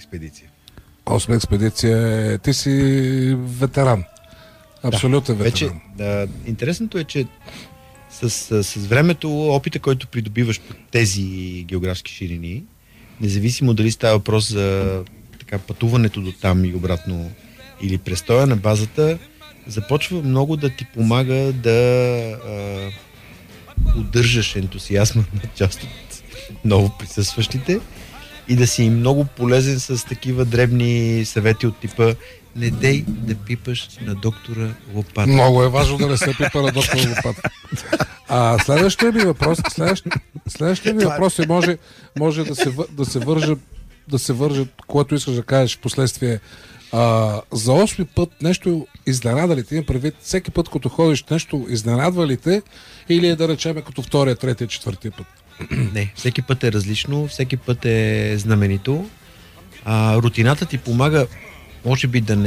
експедиция? Осма експедиция. Ти си ветеран. Абсолютен ветеран. Вече, интересното е, че с времето, опита, който придобиваш по тези географски ширини, независимо дали става въпрос за така, пътуването до там и обратно или престоя на базата, започва много да ти помага да удържаш ентусиазма на част от ново присъстващите и да си много полезен с такива дребни съвети от типа: не дей да пипаш на доктора лопата. Много е важно да не се пипа на доктора лопата. Следващия ми въпрос е, може да се върже, което искаш да кажеш в последствие. За 8 път нещо изненада ли те? Имам предвид, всеки път, като ходиш, нещо изненадва ли те, или е, да речем, като втория, третия, четвъртия път? Не, всеки път е различно, всеки път е знаменито. Рутината ти помага, може би, да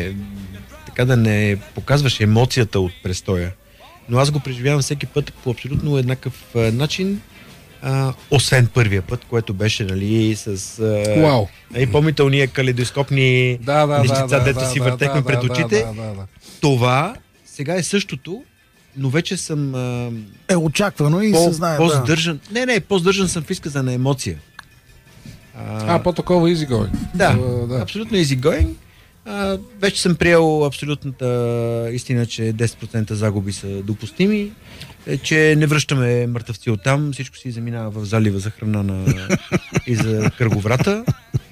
не показваш емоцията от престоя. Но аз го преживявам всеки път по абсолютно еднакъв начин, освен първия път, което беше, нали, с помните уния калейдоскопни нещица, дето си въртехме пред очите. Това сега е същото, но вече съм очаквано и се знае. По-сдържан. Не, по-сдържан съм в изказа на емоция. По-такова easy going. Да, абсолютно easy going. Вече съм приел абсолютната истина, че 10% загуби са допустими, че не връщаме мъртъвци оттам, всичко си заминава в залива за храна и за кръговрата.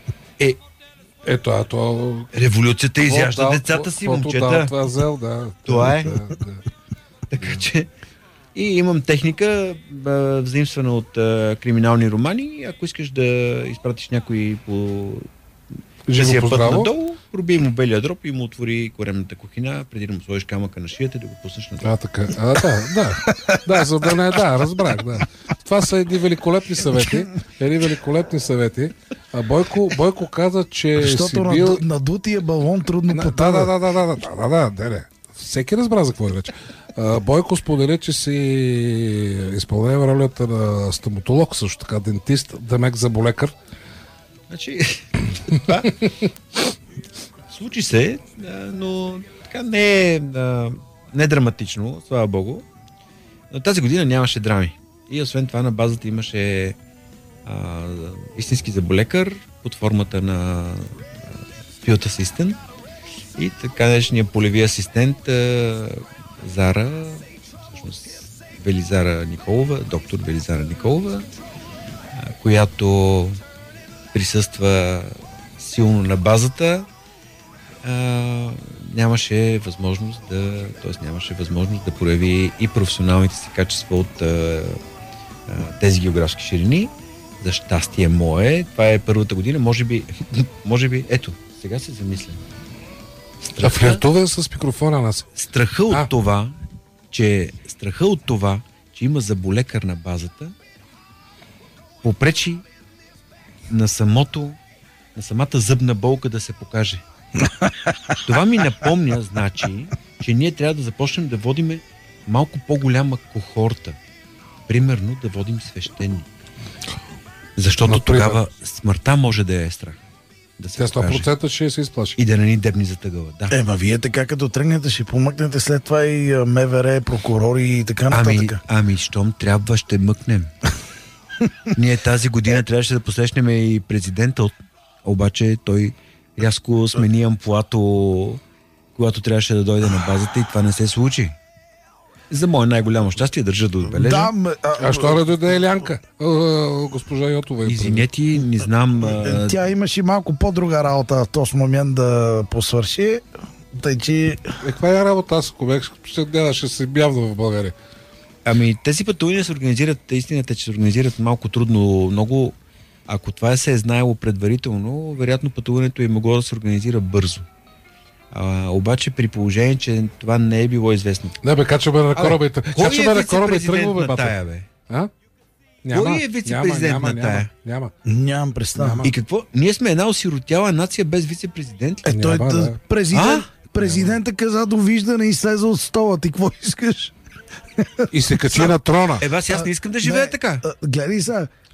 Революцията изяжда децата си, момчета. Това е. Така че и имам техника, взаимствана от криминални романи. Ако искаш да изпратиш някой по живия път надолу, проби му белия дроб и му отвори коремната кухина, преди да му сложиш камъка на шията и да го пуснеш надолу. Така. За да не разбрах. Това са едни великолепни съвети. Бойко каза, че си бил... надутия балон трудно потава. Да. Всеки разбра за какво е вече. Бойко сподели, че си изпълнява ролята на стоматолог, също така дентист, демек заболекар. Значи, случи се, но така не е драматично, слава Богу. Но тази година нямаше драми. И освен това на базата имаше истински заболекар под формата на field assistant и така днешния полеви асистент Зара, всъщност Велизара Николова, доктор Велизара Николова, която присъства силно на базата, нямаше възможност да прояви и професионалните си качества от тези географски ширини. За щастие мое, това е първата година, може би, ето, сега се замислям. Флиртува с микрофона нас. Страха от това, че има заболекар на базата, попречи на самата зъбна болка да се покаже. Това ми напомня, значи, че ние трябва да започнем да водиме малко по-голяма кохорта. Примерно да водим свещеник. Защото тогава смъртта може да е страх. Да се 100% ще се изплаши. И да не ни дебни за тъгъла. Да. Вие така като тръгнете, ще помъкнете след това и МВР, прокурори и така нататък. Щом трябва, ще мъкнем. Ние тази година трябваше да посрещнем и президента, обаче той рязко смени амплуато, когато трябваше да дойде на базата и това не се случи. За мое най-голямо щастие държа да отбележа. Що не дойде Елянка? Госпожа Йотова. Извинете, не знам. Тя имаше малко по-друга работа в този момент да посвърши. Тъй, че... Каква е работа? Аз ще гледаше се бявно в България. Тези пътувания се организират, истината е, че се организират малко трудно. Много, ако това се е знаело предварително, вероятно пътуването е могло да се организира бързо. Обаче при положение, че това не е било известно. Качваме на кораба и тръгваме, бата. Кой е вице-президент на тая? Нямам представа. И какво? Ние сме една осиротяла нация без вице-президент. Президента каза довиждане и слезе от стола. Ти какво искаш? И се качи на трона. Аз не искам да живея така. Гледай сега.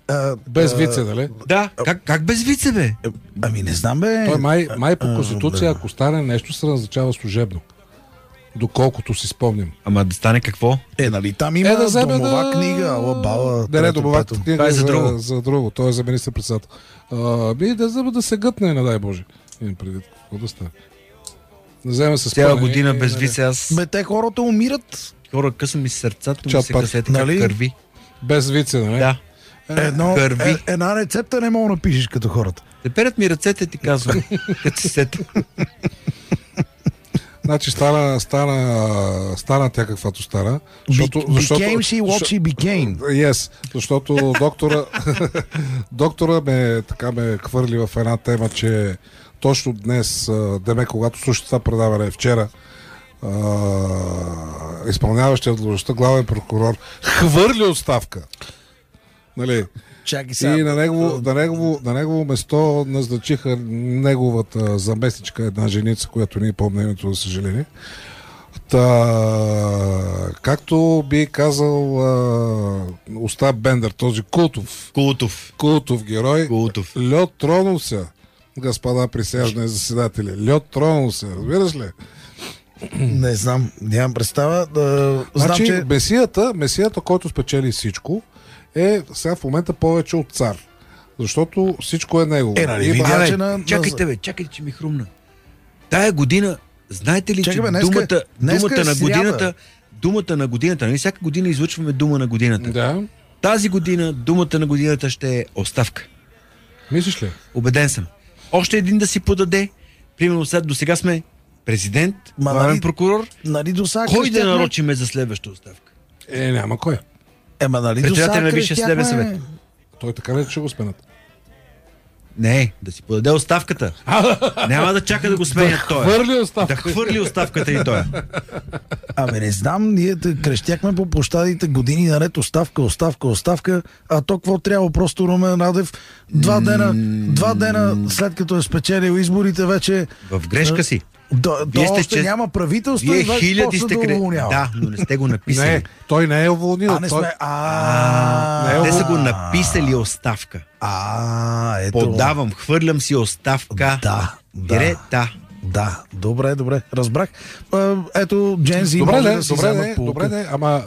Без вице, нали? Да, как без вице, бе? Ами не знам, бе. Той май по конституция, ако стане нещо, се назначава служебно. Доколкото си спомням. Ама да стане какво? Нали там има домова книга, ала бала. Не, домова книга е за друго. За друго. Той е за министър-председател. Да се гътне, не дай Боже. Имам предвид. Какво да стане? Да вземе се Цяла година без вице, аз... Бе, те хората умират. Хора, къса ми сърцата, Чат ми се пак, късете нали? как кърви. Без вице, нали? Да. Една рецепта не мога да напишеш като хората. Те перят ми ръцете, ти казвам. Като се сета. Значи стана тя каквато стана. Became she what she became. Yes, защото доктора ме хвърли в една тема, че точно днес, когато слушате това предаване вчера, изпълняващия длъжността главен прокурор хвърли оставка. Нали? Чакай сега. И на негово место назначиха неговата заместничка, една женица, която не помня името, за съжаление. Както би казал Остап Бендер, този култов герой, лед тронул се, господа присяжни заседатели. Лед тронул се, разбираш ли? Не знам, нямам представа. Значи, че... месията, който спечели всичко, е сега в момента повече от цар. Защото всичко е негово. Чакайте, че ми хрумна. Тая година, знаете ли, че думата на годината, нали всяка година излъчваме дума на годината. Да. Тази година думата на годината ще е оставка. Мислиш ли? Убеден съм. Още един да си подаде. Примерно до сега сме президент, главен прокурор. Кой да нарочиме за следваща оставка? Няма кой. Председател на Висшия съдебен съвет. Той така ли ще го сменят? Не, да си подаде оставката. Няма да чака да го сменят той. Да хвърли оставката и той. Не знам, ние крещяхме по площадите години наред оставка, а то какво трябва? Просто Румен Радев два дена след като е спечелил изборите вече... В грешка си. Още няма правителство и вече почна да уволнява. Да, но не сте го написали. Не, той не е уволнил. Те са го написали оставка. Ето. Подавам, хвърлям си оставка. Да, добре, разбрах. Ето, Джензи може да си вземат полука. Добре, ама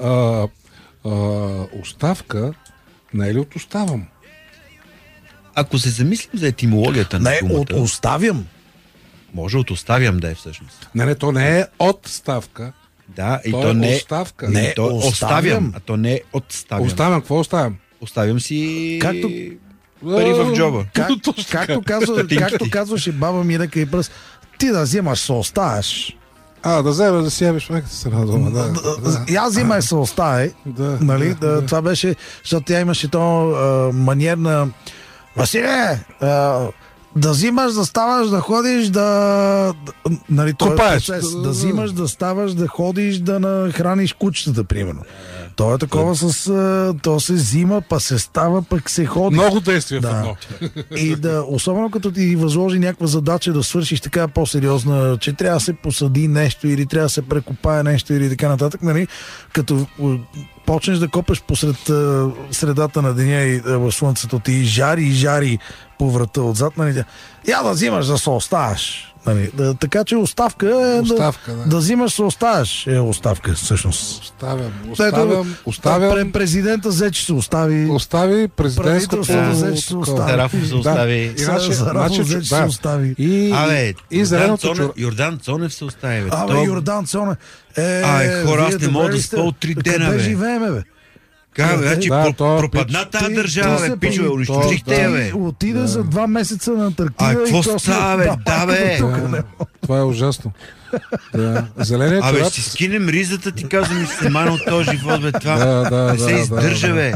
оставка не е ли от оставам? Ако се замислим за етимологията на думата... Не, от оставям. Може от оставям да е всъщност. Не, то не е отставка. Да, и то не е оставка. Не, то оставям, а то не е отставям. Оставям, какво оставям? Оставям си пари в джоба. Както казваше баба ми, ръка и пръст, ти да вземаш се оставяш. Да вземеш да си ябиш майката се на дома. Я взимай се оставяй. Нали? Това беше, защото тя имаше то маниер на Василе, да взимаш, да ставаш, да ходиш, нали, копаеш. Да взимаш, да ставаш, да ходиш, да нахраниш кучетата, примерно. То е такова то се взима, па се става, пък се ходи. Много действия в едно. И особено като ти възложи някаква задача да свършиш така по-сериозна, че трябва да се посади нещо или трябва да се прекопае нещо или така нататък, нали, като почнеш да копеш посред средата на деня и в слънцето ти и жари по врата отзад, нали, я да взимаш да се оставаш. Нали, така че оставка е да взимаш се оставаш. Оставка всъщност. Оставям. Президента взе, че се остави. Остави президентското. Взе, че се остави. Зарафов се остави. Зарафов взе, че се остави. Йордан Цонев се остави. Йордан Цонев. Хора, аз не мога да спа от 3 дена, бе. Къде живееме, бе? Пропадна тази държава, бе, пичове, унищожихте я, бе. Отида за 2 месеца на Антарктида. Какво става, бе? Да, бе. Това е ужасно. Зеленият пират... ще си скинем ризата, ти казвам, и се мана от този живот, бе, това. Не се издържа, бе.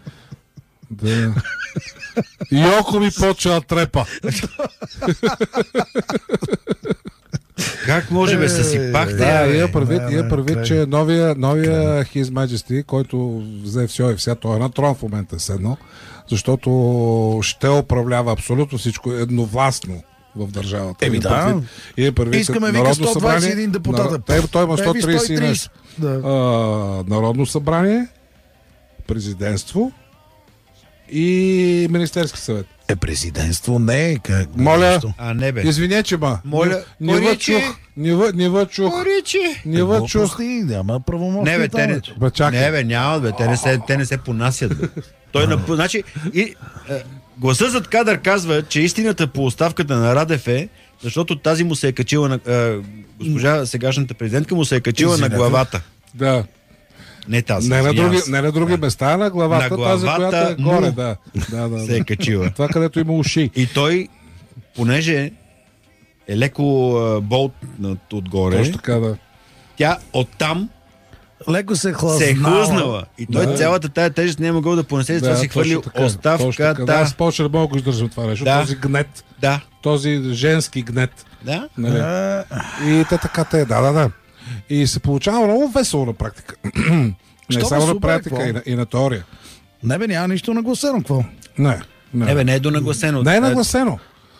И око ми почва трепа. Как може бе, съсипахте? Има предвид, че новия His Majesty, който взе все и вся, той е на трон в момента седно, защото ще управлява абсолютно всичко едновластно в държавата. Искаме вика 121 депутата. Той има 130. Народно събрание, президентство и Министерски съвет. Президентство не е. Моля. Нещо. Не бе. Извиня, че Моля, не ви чух. Не ви чух. Не ви чух. Глупости, няма правомощи. Не бе, те не... Бе, чакай. Не бе, няма бе, те не се понасят бе. Значи, гласа зад кадър казва, че истината по оставката на Радев е, защото тази му се е качила на... госпожа сегашната президентка му се е качила на главата. Да. Не тази. Не на други места, а на главата, тази, която е горе. Да. Се е качила. Това, където има уши. И той, понеже е леко болтнат отгоре, Точно така, да. тя оттам Леко се се е хлъзнала. И той цялата тая тежест не е могъл да понесе, затова си хвърли оставката. Да, аз повече не мога да издържам това нещо. Да. Този гнет. Да. Този женски гнет. Да? Нали? И те. Да. И се получава много весело на практика. Не само на практика, и на теория. Не бе, няма нищо нагласено, какво? Не. Не бе, не е донагласено. Не е нагласено.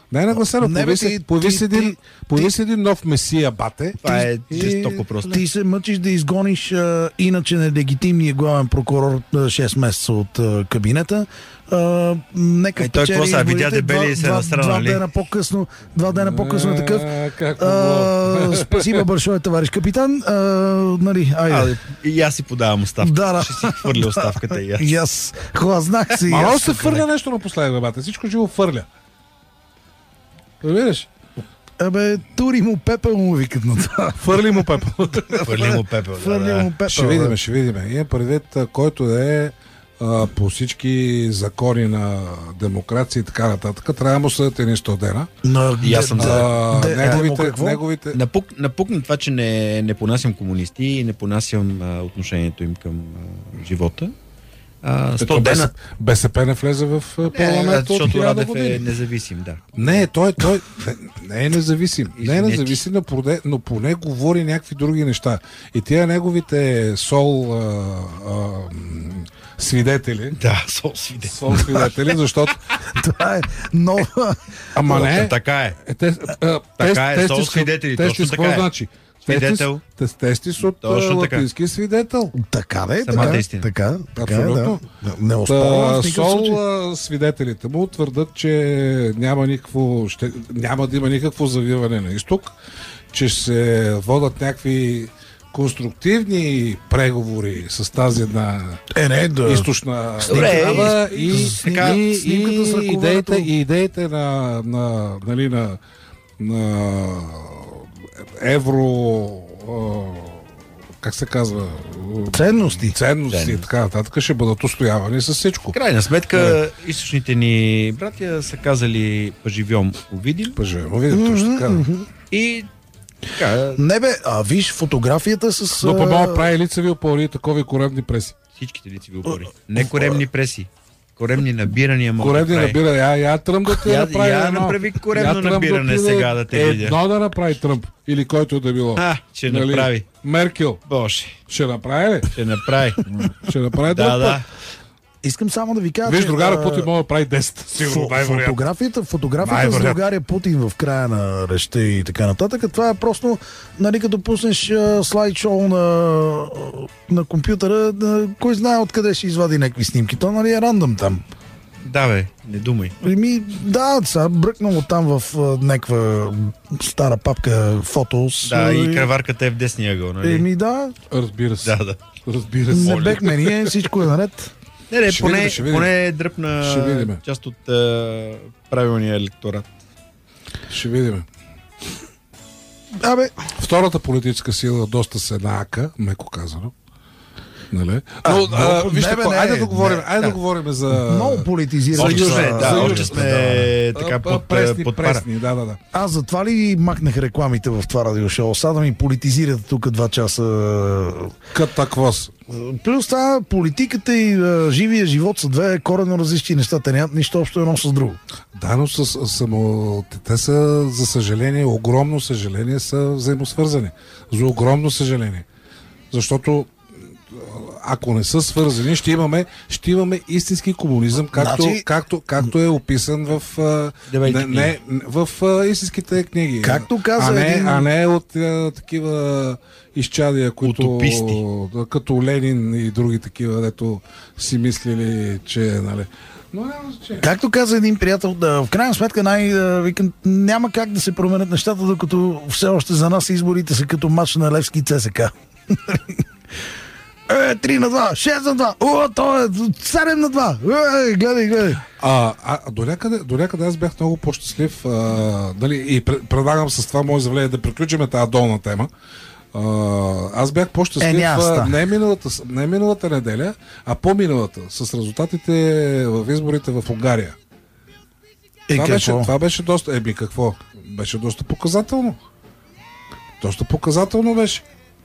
Появи се един нов месия, бате. Това е жестоко просто. Ти се мъчиш да изгониш иначе нелегитимния главен прокурор 6 месеца от кабинета. Нека той какво са, видя дебели и се насрана, два нали? Два дена по-късно е такъв. Спасибо большое, товарищ капитан. Нали, айде. И аз си подавам оставка. Да. Ще си хвърля оставката и аз. И аз хлазнах се. Мало се фърля нещо напоследък, бате. Всичко живо фърля. Разбираш? Тури му пепел му викат на това. Фърли му пепел. Фърли му пепел. Ще видим. Има предвид, който е по всички закони на демокрация и така нататък. Трябва да му съдят едни 100 дена. И аз съм за... Неговите... Напукна това, че не понасям комунисти и не понасям отношението им към живота. 100 дена... БСП не влезе в парламента от 1000 Радев години. е независим, да. Не, той не е независим. Не е независим, но поне говори някакви други неща. И тия неговите свидетели. Да, свидетели, защото... Това е нова... Ама не. Така е. Така е, свидетели, точно така е. Значи? Свидетел. Тестис от латински свидетел. Така да е, самата истина. Така, абсолютно. Не оспорвам в никакъв случай. Свидетелите му твърдат, че няма да има никакво завиване на изток, че се водят някакви конструктивни преговори с тази една източна държава и идеите на евро... как се казва? Ценности и така нататък ще бъдат устоявани с всичко. Крайна сметка, източните ни братя са казали поживьом увидим. Точно така. И така... Не бе, виж фотографията с... Но по-малко прави лицеви опори, такови коремни преси. Всичките лицеви опори. Не коремни преси. Коремни набирания могат коремни да прави. набирания. Я Тръмп да те направи едно. Направи коремно набиране сега да те видя. Едно да направи Тръмп. Или който да било. Ще направи. Меркел. Боже. Ще направи ли? Ще направи. Ще направи да. Искам само да ви кажа, виж, другара Путин може да прави 10. Сигурно, фотографията с другаря Путин в края на речта и така нататък, това е просто, нали, като пуснеш слайд-шоу на компютъра, кой знае откъде ще извади някакви снимки. То, нали, е рандъм там. Да, бе, не думай. Да, сега бръкнало там в някаква стара папка фотос. Да, и кръварката е в десния ъгъл, нали? Да. Разбира се. Да. Разбира се. Не бехме ние, всичко е наред. Не, поне дръпна част от правилния електорат. Ще видим. Втората политическа сила доста се наака, меко казано. Нали? Но, вижте, айде да говорим за... Много политизиране. Още сме така под пара. Да. Аз затова ли махнах рекламите в това радиошоу? Сега да ми политизирате тук 2 часа. Катаквоз. Плюс това политиката и живия живот са две коренно различни неща. Те нямат нищо общо едно с друго. Да, но те са, за съжаление, огромно съжаление, са взаимосвързани. За огромно съжаление. Защото ако не са свързани, ще имаме истински комунизъм, както е описан в истинските книги. Както каза а не от такива изчадия, които като Ленин и други такива, дето си мислили, че... Нали. Но няма значение. Както каза един приятел, в крайна сметка няма как да се променят нещата, докато все още за нас изборите са като матч на Левски ЦСК. 3-2, 6-2, то е 7-2, гледай. До някъде аз бях много по-щастлив, и предлагам с това мое изявление да приключим тази долна тема. Аз бях по-щастлив не миналата неделя, а по-миналата, с резултатите в изборите в Унгария. Това беше доста... какво? Беше доста показателно. Доста показателно беше.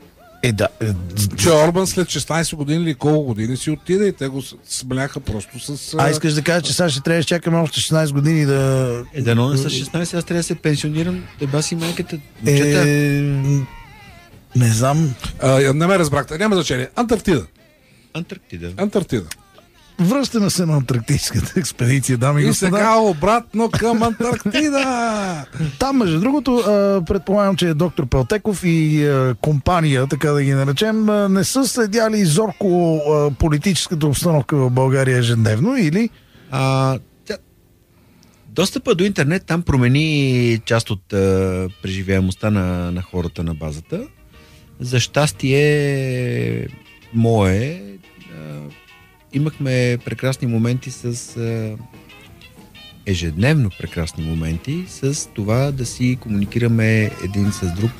Че Орбан след 16 години или колко години си отиде и те го смляха просто с... искаш да кажа, че сега ще трябва да чакаме още 16 години да... Дано не са 16, аз трябва да се пенсионирам, да си майката. Не знам. Не ме разбрахте, няма значение. Антарктида. Връщаме се на антарктическата експедиция, дами и господа. И сега обратно към Антарктида. Там, между другото, предполагам, че доктор Пелтеков и компания, така да ги наречем, не са следяли зорко политическата обстановка в България ежедневно, или? Достъпа до интернет там промени част от преживяемостта на хората на базата. За щастие мое, имахме прекрасни моменти ежедневно прекрасни моменти с това да си комуникираме един с друг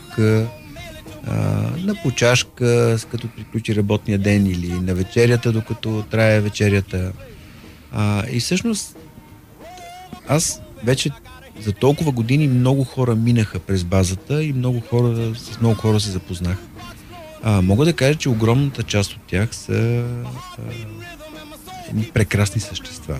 на почашка, като приключи работния ден или на вечерята, докато трае вечерята. И всъщност аз вече за толкова години много хора минаха през базата и с много хора се запознах. Мога да кажа, че огромната част от тях са прекрасни същества.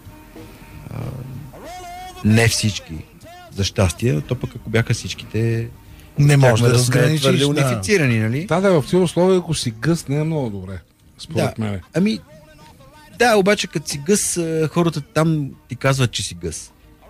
Не всички, за щастие, то пък ако бяха всичките, не може да сме твърде унифицирани, нали? В тези условия, ако си гъс, не е много добре, според мен. Обаче като си гъс, хората там ти казват, че си гъс.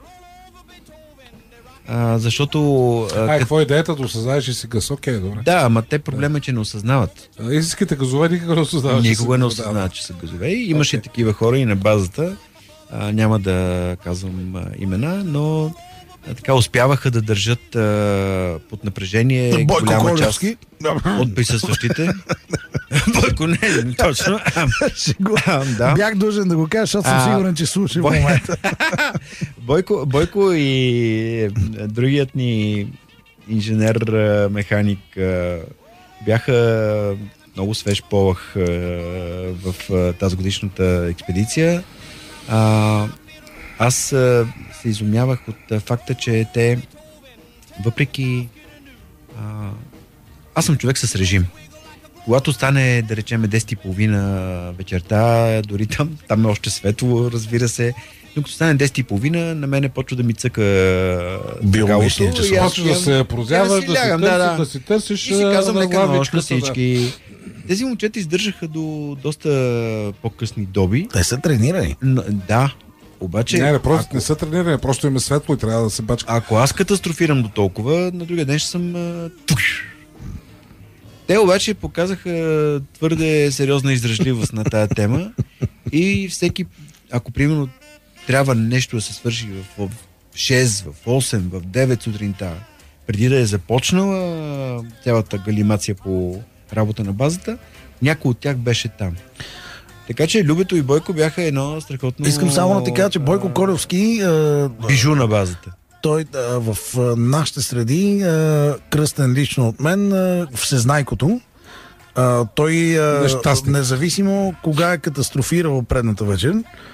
Защото... какво е идеята да осъзнаеш, че си гъс? Окей, добре. Да, ама те проблема е, че не осъзнават. Истинските газове никога не осъзнават. Никога не осъзнават, че са газове. Имаше такива хора и на базата. Няма да казвам имена, но така успяваха да държат под напрежение голяма част от присъстващите. Бойко не, точно. Бях дължен да го кажа, защото съм сигурен, че слуша в момента. Бойко и другият ни инженер-механик бяха много свеж полъх в тази годишната експедиция. Аз се изумявах от факта, че те въпреки... Аз съм човек с режим. Когато стане, да речем, 10:30 вечерта, дори там е още светло, разбира се, но като стане 10:30, на мене почва да ми цъка биологичния час. Почва да се прозяваш, да си търсиш. И си казвам, нека нощ на всички. Тези момчета издържаха до доста по-късни доби. Те са тренирани. Да. Обаче, не са тренирани, просто им е светло и трябва да се бачка. Ако аз катастрофирам до толкова, на другия ден ще съм... Те обаче показаха твърде сериозна издръжливост на тая тема и всеки, ако примерно трябва нещо да се свърши в 6, в 8, в 9 сутринта, преди да е започнала цялата галимация по работа на базата, някой от тях беше там. Така че Любето и Бойко бяха едно страхотно... Искам само да ти кажа, че Бойко Колевски... бижу на базата. Той в нашите среди, кръстен лично от мен, всезнайкото, той независимо кога е катастрофирал предната вечер,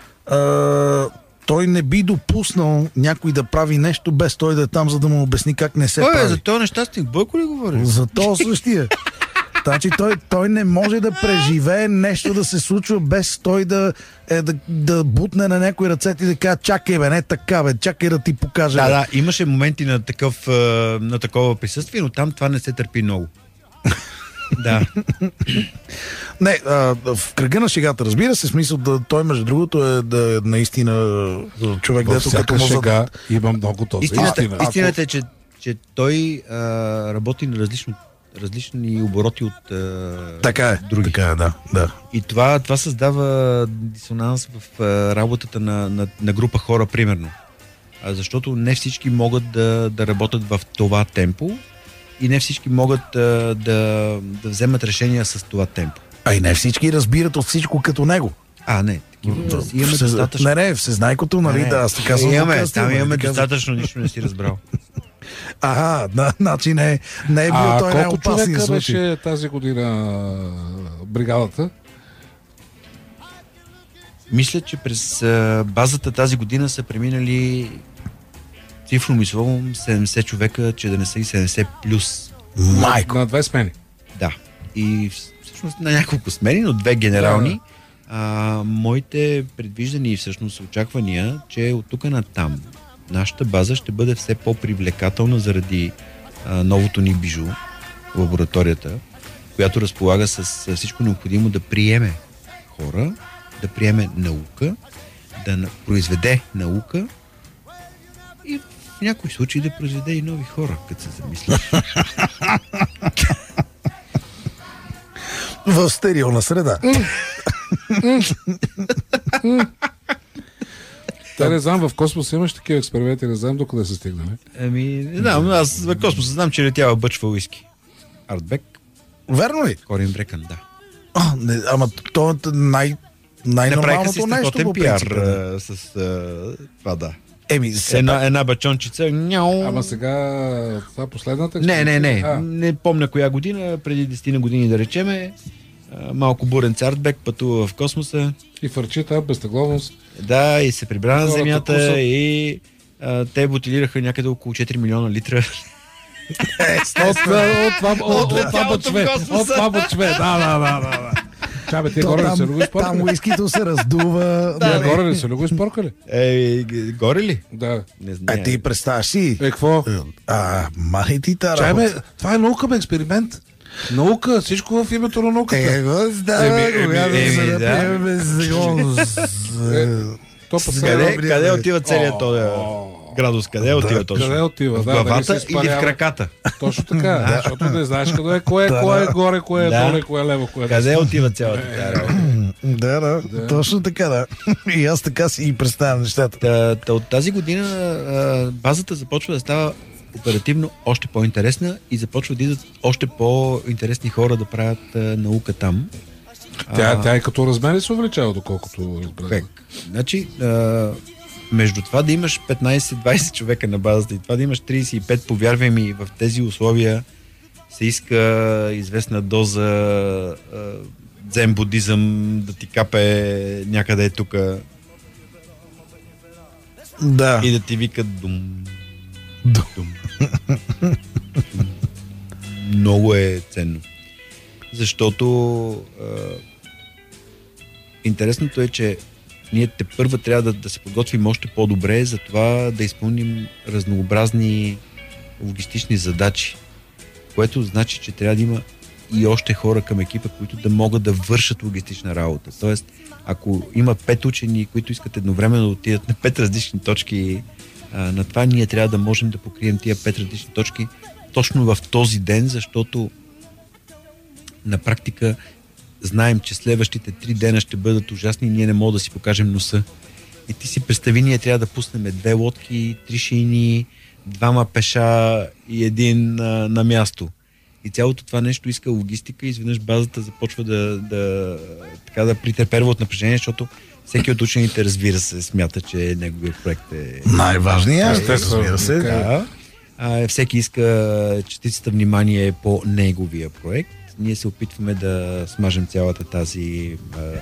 той не би допуснал някой да прави нещо без той да е там, за да му обясни как не се прави. За този нещастник Бойко ли говори? За този същия. Значи той не може да преживее нещо да се случва без той да бутне на някой ръцете и да каже: чакай бе, не така бе, чакай да ти покажа. Да, имаше моменти на такова присъствие, но там това не се търпи много. Да. Не, в кръга на шегата, разбира се, смисъл той между другото е да е наистина човек, дето като шега има много този. Истината е, че той работи на различно различни обороти от други. Така е, да. И това създава дисонанс в работата на група хора, примерно. Защото не всички могат да работят в това темпо и не всички могат да вземат решения с това темпо. А и не всички разбират от всичко като него. Не. Имаме достатъчно. Не, всезнайкото, нали? Да, аз така съм. Имаме достатъчно, нищо не си разбрал. Значи не е бил той най-опасен човека случай. беше тази година бригадата? Мисля, че през базата тази година са преминали цифром и словом 70 човека, че да не са и 70 плюс. Майко! На 2 смени. Да. И всъщност на няколко смени, но 2 генерални. Моите предвиждания и всъщност очаквания, че от тук на там нашата база ще бъде все по-привлекателна заради новото ни бижу, лабораторията, която разполага с всичко необходимо да приеме хора, да приеме наука, да произведе наука и в някои случаи да произведе и нови хора, като се замислиш. В стерилна среда. Не знам, в космоса имаш такива експерименти, не знам докъде се стигнаме. Не знам, аз в космоса знам, че летява бъчва уиски. Артбек. Верно ли? Корин Брекън, да. Ама то е най-нормалното нещо по пиар принцип. с това, да. Една бачончица. Ама сега това последната експеримента? Не помня коя година, преди 10 години да речеме. Малко бурен Артбек пътува в космоса. И фърчи там без тегловност. Да, и се прибра на Земята и те бутилираха някъде около 4 милиона литра. От това бъчве. Да. Чабе, те горе ли са го изпоркали? Там уискито се раздува. Горе ли са го изпоркали? Горе ли? Да. Ти представяш си. Какво? Махай ти та работа. Чабе, това е наука, бе, експеримент. Наука, всичко в името на науката. Къде отива целият този градус? Къде отива точно? Къде отива? В главата или в краката? Точно така, защото не знаеш къде е, кое е горе, кое е доле, кое е лево, кое е къде десна. Отива цялата тази работа? Да, точно така, да. И аз така си и представям нещата. От тази година базата започва да става оперативно още по-интересна и започва да идват още по-интересни хора да правят наука там. Тя и като размери се увеличава, доколкото разбрах. Значи, между това да имаш 15-20 човека на базата и това да имаш 35, повярвай ми, в тези условия се иска известна доза дзен будизъм да ти капе някъде тук. Да. И да ти викат дум. Много е ценно. Защото интересното е, че ние тепърва трябва да се подготвим още по-добре за това да изпълним разнообразни логистични задачи, което значи, че трябва да има и още хора към екипа, които да могат да вършат логистична работа. Тоест, ако има 5 учени, които искат едновременно да отидат на 5 различни точки на това, ние трябва да можем да покрием тия 5 различни точки точно в този ден, защото на практика знаем, че следващите 3 дена ще бъдат ужасни и ние не можем да си покажем носа. И ти си представи, ние трябва да пуснем 2 лодки, 3 шейни, 2 пеша и 1 на място. И цялото това нещо иска логистика и изведнъж базата започва да претерперва от напрежение, защото всеки от учените, разбира се, смята, че неговият проект е най-важният, разбира се. Да. Всеки иска частицата внимание по неговия проект. Ние се опитваме да смажем цялата тази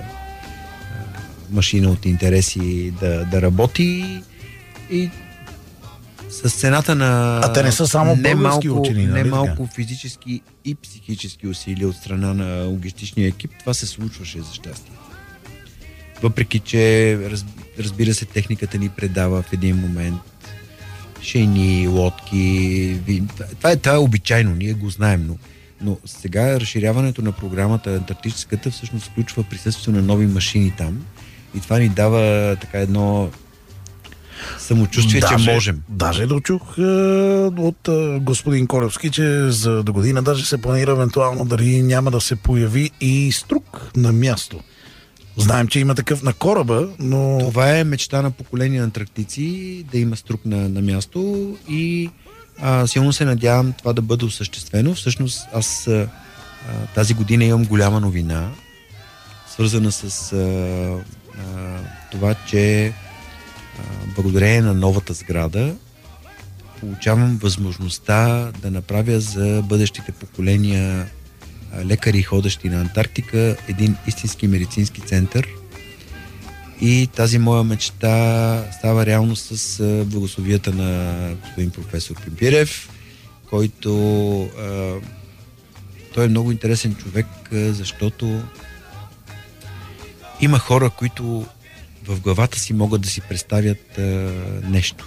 машина от интереси да работи и с цената на те не са само български учени, нали? Немалко физически и психически усилия от страна на логистичния екип, това се случваше за щастие. Въпреки, че разбира се, техниката ни предава в един момент шейни, лодки. Това е обичайно, ние го знаем, но сега разширяването на програмата антарктическата всъщност включва присъствието на нови машини там и това ни дава така едно самочувствие, че можем. Даже дочух от господин Колевски, че за до година даже се планира евентуално дали няма да се появи и струк на място. Знаем, че има такъв на кораба, но... Това е мечта на поколение антарктици, да има струк на място и силно се надявам това да бъде осъществено. Всъщност аз тази година имам голяма новина, свързана с това, че благодарение на новата сграда получавам възможността да направя за бъдещите поколения лекари, ходещи на Антарктика, един истински медицински център. И тази моя мечта става реалност с благословията на господин професор Пимпирев, който той е много интересен човек, защото има хора, които в главата си могат да си представят нещо.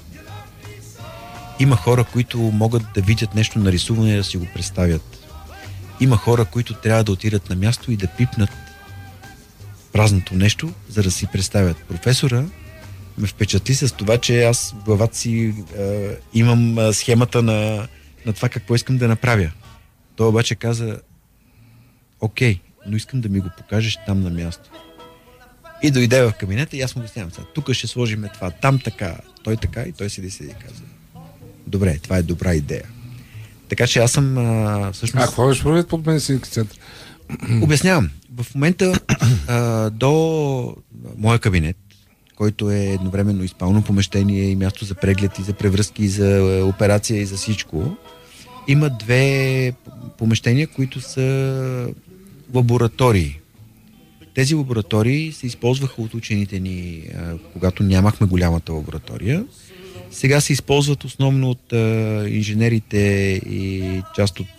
Има хора, които могат да видят нещо нарисувано и да си го представят. Има хора, които трябва да отидат на място и да пипнат празното нещо, за да си представят. Професора ме впечатли с това, че аз в главата си имам схемата на това какво искам да направя. Той обаче каза: окей, но искам да ми го покажеш там на място. И дойде в кабинета и аз му обяснявам: тук ще сложим това, там така, той така, и той седи и каза: добре, това е добра идея. Така че аз съм всъщност... какво беше правит под медицински център? Обяснявам. В момента до моя кабинет, който е едновременно и спално помещение, и място за преглед, и за превръзки, и за операция, и за всичко, има две помещения, които са лаборатории. Тези лаборатории се използваха от учените ни, когато нямахме голямата лаборатория. Сега се използват основно от инженерите и част от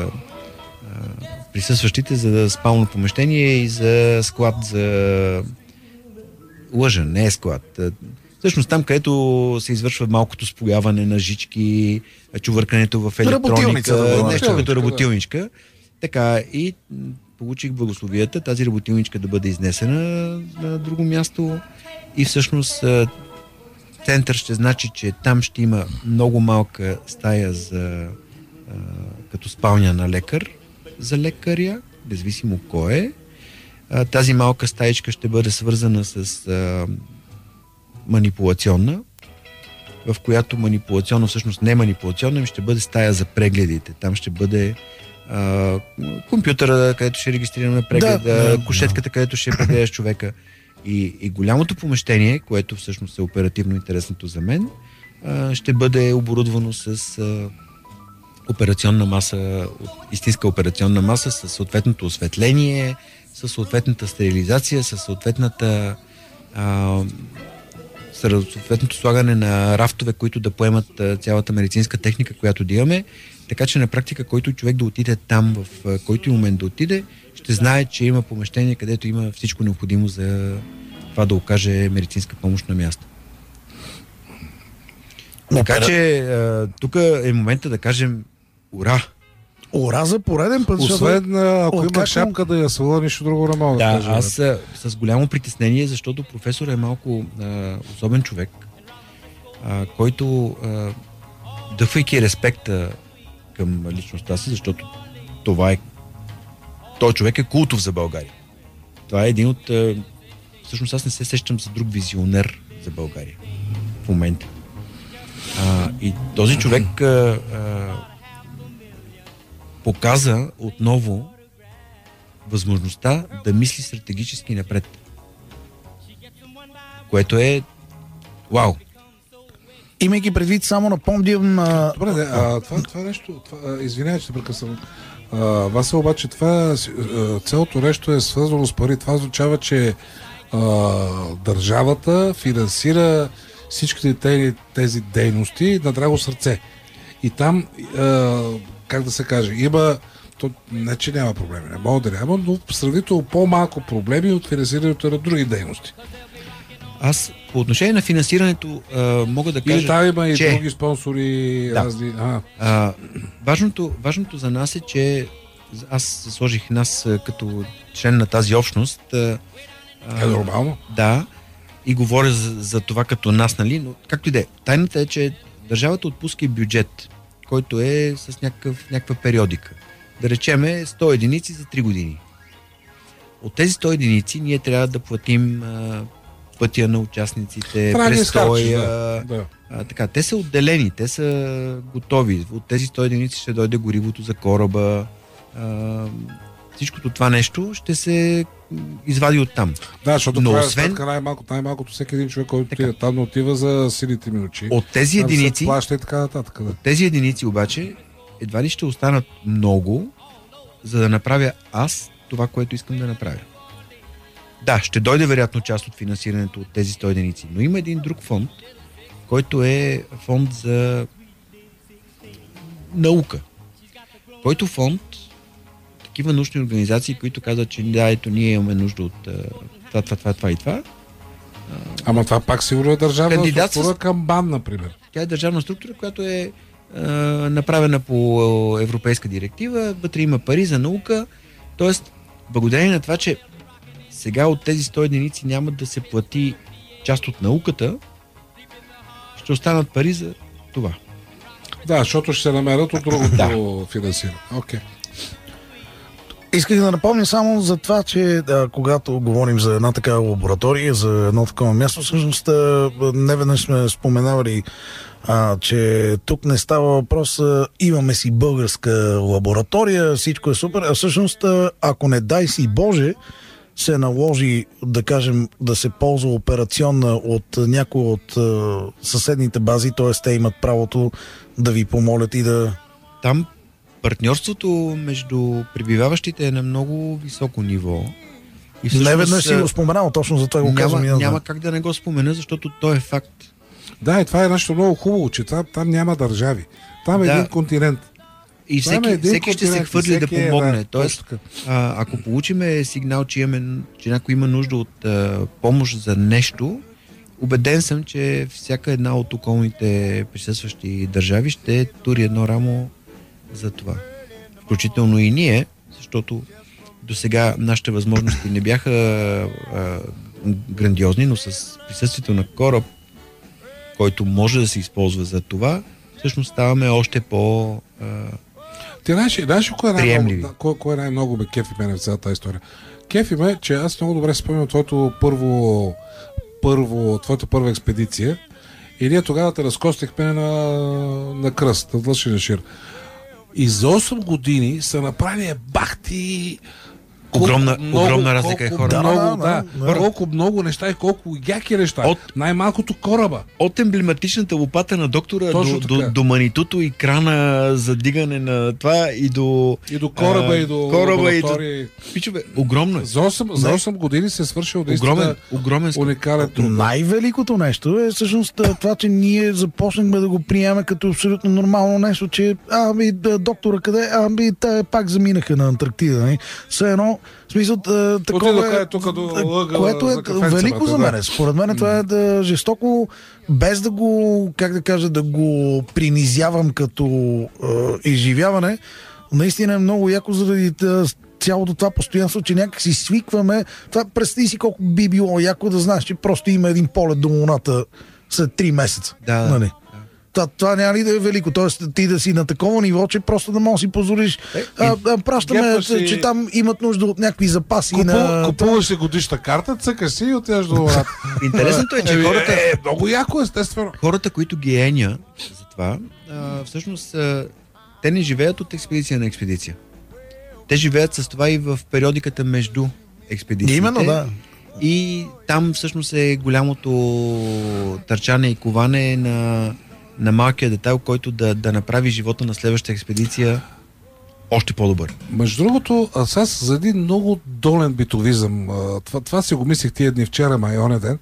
присъстващите за спално помещение и за склад за... Лъжа, не е склад. Всъщност там, където се извършва малкото спояване на жички, чувъркането в електроника, нещо като работилничка. Така, и получих благословията тази работилничка да бъде изнесена на друго място и всъщност център ще значи, че там ще има много малка стая за като спалня на лекар, за лекаря, независимо кой е. Тази малка стаичка ще бъде свързана с манипулационна, в която манипулационно, всъщност не манипулационна, ще бъде стая за прегледите. Там ще бъде компютъра, където ще регистрираме прегледа, кушетката, където ще прегледаш човека. И голямото помещение, което всъщност е оперативно интересното за мен, ще бъде оборудвано с операционна маса, истинска операционна маса, с съответното осветление, с съответната стерилизация, с съответното слагане на рафтове, които да поемат цялата медицинска техника, която да имаме. Така че на практика, който човек да отиде там, в който и момент да отиде, ще знае, че има помещение, където има всичко необходимо за това да окаже медицинска помощ на място. Така че тук е момента да кажем ура! Ура за пореден път. Освен ако има шапка да я свала, нищо друго не мога да кажа. Аз с голямо притеснение, защото професор е малко особен човек, който дъхвайки респекта към личността си, защото той човек е култов за България. Това е един от... всъщност аз не се сещам за друг визионер за България в момента. И този човек показа отново възможността да мисли стратегически напред. Което е вау! Имайки предвид, само напомням... Добре, това нещо... Извинявай, че те прекъсвам. Вася, обаче това цялото нещо е свързано с пари. Това означава, че държавата финансира всичките тези дейности на драго сърце. И там, как да се каже, има... Не, че няма проблеми, не мога да няма, но сравнително по-малко проблеми от финансирането на други дейности. Аз по отношение на финансирането мога да кажа, и там има и други спонсори, разни... Важното за нас е, че аз сложих нас като член на тази общност. Е нормално. Да. и говоря за това като нас, нали, но както и да е. Тайната е, че държавата отпуска и бюджет, който е с някаква периодика. Да речеме 100 единици за 3 години. От тези 100 единици ние трябва да платим пътя на участниците, престоя. Така, те са отделени, те са готови. От тези 100 единици ще дойде горивото за кораба. Всичкото това нещо ще се извади оттам. Да, защото това е най-малкото всеки един човек, който отива там, не отива за силите ми очи. От тези единици, плаща и така нататък. Да. От тези единици обаче едва ли ще останат много, за да направя аз това, което искам да направя. Да, ще дойде вероятно част от финансирането от тези 100 единици, но има един друг фонд, който е фонд за наука. Който фонд, такива научни организации, които казват, че да, ето ние имаме нужда от това и това. Ама това пак сигурно е държавна структура към БАН, например. Тя е държавна структура, която е направена по европейска директива, вътре има пари за наука, т.е. благодарение на това, че сега от тези 100 единици няма да се плати част от науката, ще останат пари за това. Да, защото ще се намерят от другото финансиране. Окей. Исках да напомня само за това, че когато говорим за една такава лаборатория, за едно такова място, всъщност неведнъж сме споменавали, че тук не става въпрос, имаме си българска лаборатория, всичко е супер, а всъщност, ако не дай си Боже, се наложи, да кажем, да се ползва операционна от някои от съседните бази, т.е. те имат правото да ви помолят и да... Там партньорството между пребиваващите е на много високо ниво. Не веднъж си го споменал, точно за това го казвам. Няма как да не го спомена, защото то е факт. Да, и това е нещо много хубаво, че там няма държави. Там е един континент. И всеки ще се хвърли да помогне. Тоест, ако получиме сигнал, че някой има нужда от помощ за нещо, убеден съм, че всяка една от околните присъстващи държави ще тури едно рамо за това. Включително и ние, защото до сега нашите възможности не бяха грандиозни, но с присъствието на кораб, който може да се използва за това, всъщност ставаме още по Ти знаеш кой най-много ме кефи мене в цялата история? Кефи ме, че аз много добре спомням твоята първа експедиция и ние тогава те разкостихме на кръст, на Длъчен шир. И за 8 години са направили бахти огромна разлика е хора. Колко много неща и колко яки неща. Най-малкото кораба. От емблематичната лопата на доктора до манитуто и крана за дигане на това и до кораба и до лаборатория. Пичове, огромно е. За 8 години се свършил огромен уникален труд. Най-великото нещо е всъщност това, че ние започнахме да го приемаме като абсолютно нормално нещо, че доктора къде? Те пак заминаха на Антарктида. Все едно, в смисъл, такова което е велико за мен. Според мен това е жестоко, без да го, да го принизявам като изживяване. Наистина е много яко заради цялото това постоянство, че някак си свикваме. Това, представи си колко би било яко да знаеш, че просто има един полет до Луната след 3 месеца. Нали? Това няма ли да е велико? Тоест ти да си на такова ниво, че просто да можеш да си позволиш. Пращаме, че там имат нужда от някакви запаси. Купуваш си годишна карта, цъкаш си и отиваш до Луната. Интересното е, че хората... много яко, естествено. Хората, които ги еня за това, всъщност те не живеят от експедиция на експедиция. Те живеят с това и в периодиката между експедициите. Именно, да. И там всъщност е голямото търчане и коване на малкия детайл, който да направи живота на следващата експедиция още по-добър. Между другото, аз за един много долен битовизъм, това си го мислех тия дни вчера, май оня ден,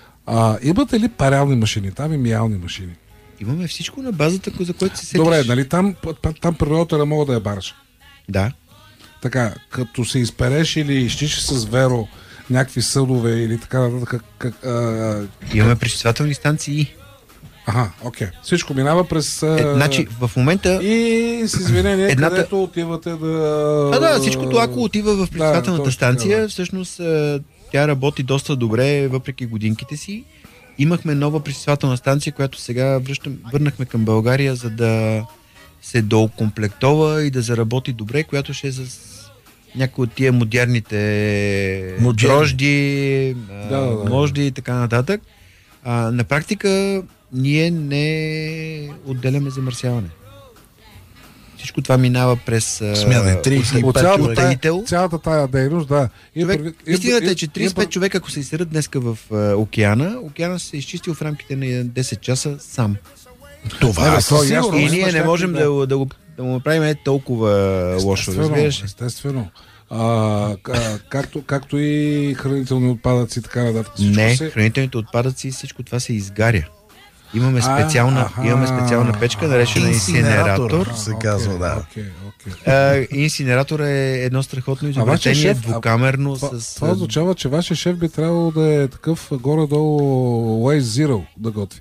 имате ли парални машини, там и миялни машини? Имаме всичко на базата, за което се сетиш. Добре, нали там природата не мога да я бараш? Да. Така, като се изпереш или изчиш с веро някакви съдове или така нататък. Имаме пречиствателни станции. Окей. Всичко минава през... Значи, в момента... И с извинение, където отивате да... всичкото, ако отива в пречиствателната станция, всъщност тя работи доста добре, въпреки годинките си. Имахме нова пречиствателна станция, която сега върнахме към България, за да се доокомплектова и да заработи добре, която ще е с някои от тия модерните дрожди, можди и така нататък. На практика ние не отделяме замърсяване. Всичко това минава през смяна 35 цялата тая дейност, да. Истината е, че 35 човека, ако се изсерат днеска в океана се е изчистил в рамките на 10 часа сам. Това е сигурно. И ние не можем да го направим толкова лошо, разбираш? Естествено. Както и хранителни отпадъци, така нататък. Не, хранителните отпадъци, всичко това се изгаря. Имаме специална печка, наречена инсинератор. Се казва, да. Инсинератор е едно страхотно изобретение, двукамерно. Това означава, че вашия шеф би трябвало да е такъв горе-долу Waze Zero да готви.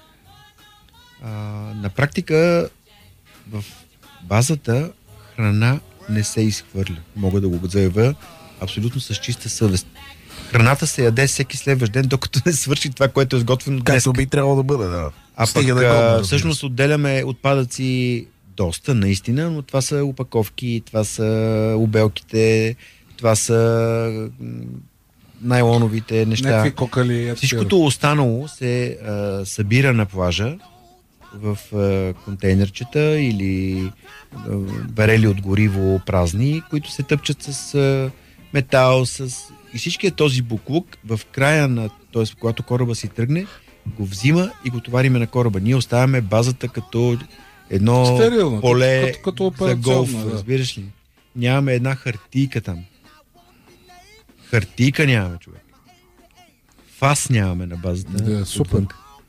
На практика в базата храна не се изхвърля. Мога да го заявя абсолютно с чиста съвест. Храната се яде всеки следващ ден, докато не свърши това, което е сготвено днес. Както би трябвало да бъде, да. Всъщност отделяме отпадъци доста, наистина, но това са опаковки, това са обелките, това са найлоновите неща. Някакви кокали. Всичкото останало се събира на плажа в контейнерчета или барели от гориво празни, които се тъпчат с метал, и всичкият този буклук в края т.е. когато кораба си тръгне, го взима и го товариме на кораба. Ние оставяме базата като едно стерилно, поле като за голф, да. разбираш ли? Нямаме една хартийка там. Хартийка нямаме, човек. Фас нямаме на базата. Да, супер.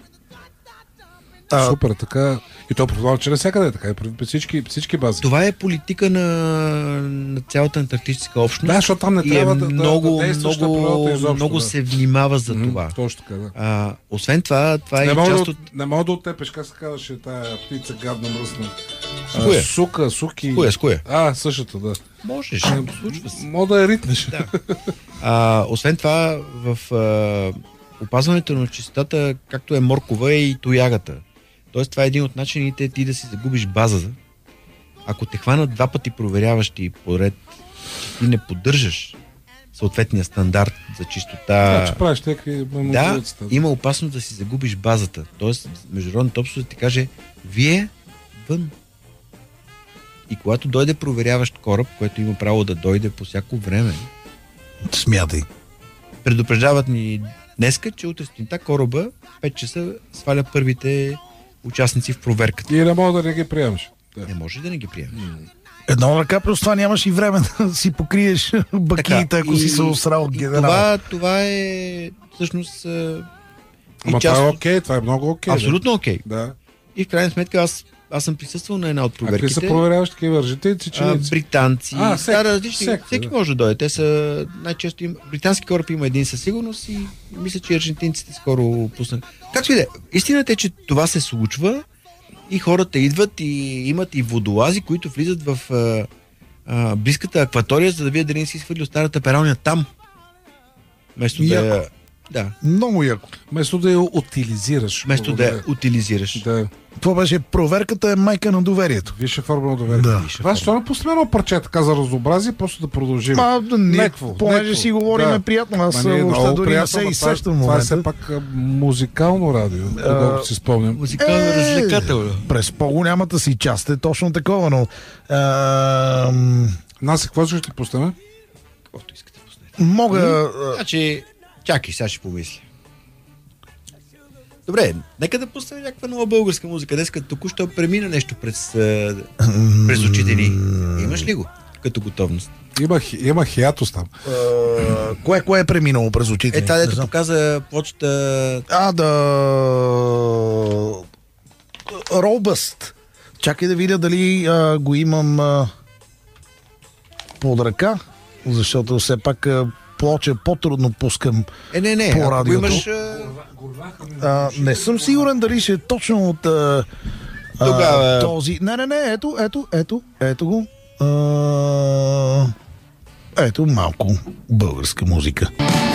Супер, така. И то предполага, че навсякъде е така. И всички бази. Това е политика на цялата антарктическа общност. Да, защото там не трябва да действаш на природата изобщо. Много се внимава за това. Точно така, да. Освен това е и част от... Не мога да оттепеш, как се казваше тая птица гадна мръсна. Сука, суки. С коя? Същата, да. Можеш, случва се. Мога да я ритнеш. Да. Освен това, в опазването на чистотата, както е моркова, е и тоягата. Тоест, това е един от начините ти да си загубиш базата. Ако те хванат 2 пъти проверяващи поред, че ти не поддържаш съответния стандарт за чистота, има опасност да си загубиш базата. Тоест, международната общност ти каже, вие вън. И когато дойде проверяващ кораб, който има право да дойде по всяко време, смятай. Предупреждават ни днеска, че утре сутринта кораба 5 часа сваля първите участници в проверката. И не мога да не ги приемаш. Да. Не може да не ги приемаш. Едно ръка, плюс това нямаш и време да си покриеш бакиите, ако си се осрал от генерал. Това е всъщност това е окей, това е много окей. Абсолютно окей. Да. И в крайна сметка аз съм присъствал на една от проверките. Какви са проверяващи такива аржентинци, чиници? Британци. Всеки може да дойде. Те са най-често британски кораб има един със сигурност и мисля, че аржентинците скоро пуснат. Както и да е. Истината е, че това се случва и хората идват и имат и водолази, които влизат в близката акватория, за да видят дали не си изхвърли старата пералня там. Вместо да. Много яко. Вместо да я утилизираш. Да. Това беше проверката е майка на доверието. Висша форма на доверие. Да. Това ще не пуснем едно парче така за разнообразие, просто да продължим. Понеже си говорим приятно, аз въобще дори не се изсещам в момента. Това е все пак музикално радио, когато си спомням. Музикално развлекателно. През по-голямата си част е точно такова, но... Нас какво ще пуснем? Каквото искате пуснете. Мога... Значи, чакай, сега ще помисля. Добре, нека да пуснем някаква нова българска музика. Днеска току-що премина нещо през очите ни. Имаш ли го като готовност? Има хиатус там. Кое е преминало през очите ни? Тази дето показа почта... Робъст. Чакай да видя дали го имам под ръка, защото все пак плоча по-трудно пускам по радиото. Имаш... не съм сигурен дали ще е точно от този... Не, ето го. Ето малко българска музика.